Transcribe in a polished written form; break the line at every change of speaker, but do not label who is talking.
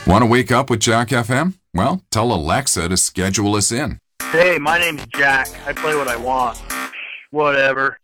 Want to wake up with Jack FM? Well, tell Alexa to schedule us in.
Hey, my name's Jack. I play what I want. Whatever.